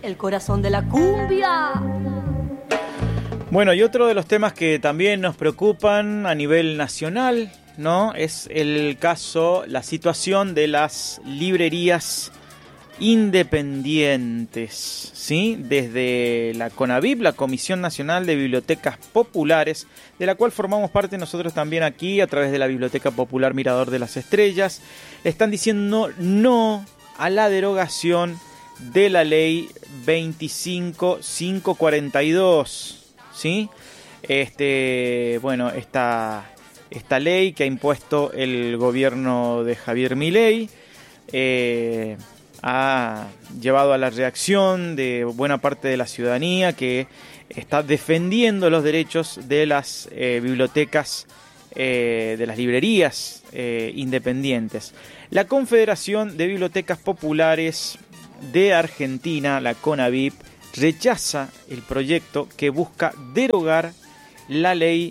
el corazón de la cumbia. Bueno, y otro de los temas que también nos preocupan a nivel nacional, ¿no? Es el caso, la situación de las librerías independientes, ¿sí? Desde la CONABIP, la Comisión Nacional de Bibliotecas Populares, de la cual formamos parte nosotros también aquí a través de la Biblioteca Popular Mirador de las Estrellas, están diciendo no a la derogación de la ley 25542, ¿sí? Bueno, esta ley que ha impuesto el gobierno de Javier Milei ha llevado a la reacción de buena parte de la ciudadanía que está defendiendo los derechos de las bibliotecas, de las librerías independientes. La Confederación de Bibliotecas Populares de Argentina, la CONABIP, rechaza el proyecto que busca derogar la ley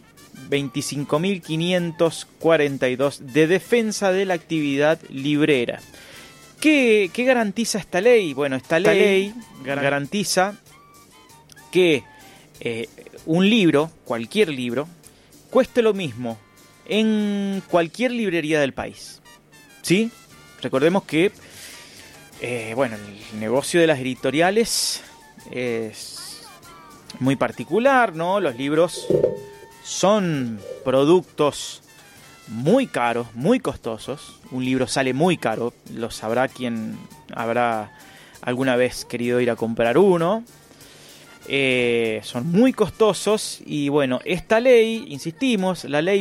25.542 de defensa de la actividad librera. ¿Qué garantiza esta ley? Bueno, esta ley garantiza que un libro, cualquier libro, cueste lo mismo en cualquier librería del país, ¿sí? Recordemos que el negocio de las editoriales es muy particular, ¿no? Los libros son productos muy caros, muy costosos. Un libro sale muy caro, lo sabrá quien habrá alguna vez querido ir a comprar uno. Son muy costosos y bueno, esta ley, insistimos, la ley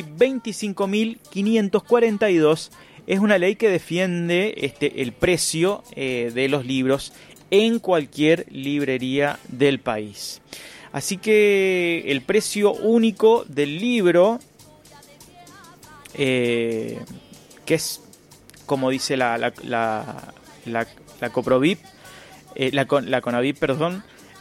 25.542 es una ley que defiende el precio de los libros en cualquier librería del país. Así que el precio único del libro, que es, como dice la Coprovip, la CONABIP, perdón,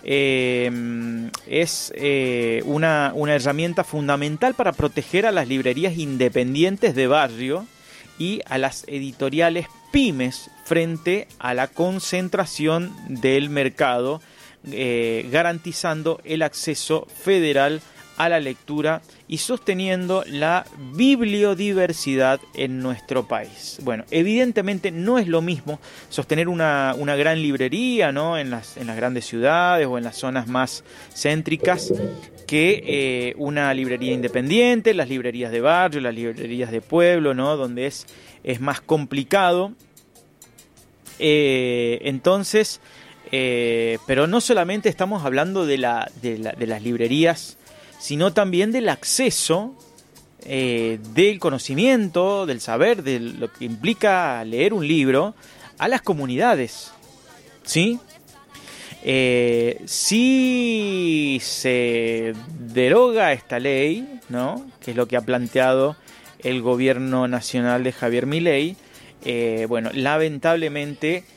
es una herramienta fundamental para proteger a las librerías independientes de barrio y a las editoriales pymes frente a la concentración del mercado, garantizando el acceso federal a la lectura y sosteniendo la bibliodiversidad en nuestro país. Bueno, evidentemente no es lo mismo sostener una gran librería, ¿no? en las grandes ciudades o en las zonas más céntricas que una librería independiente, las librerías de barrio, las librerías de pueblo, ¿no? Donde es más complicado. Entonces, pero no solamente estamos hablando de las librerías, sino también del acceso, del conocimiento, del saber, de lo que implica leer un libro a las comunidades, ¿sí? Si se deroga esta ley, ¿no? Que es lo que ha planteado el gobierno nacional de Javier Milei, lamentablemente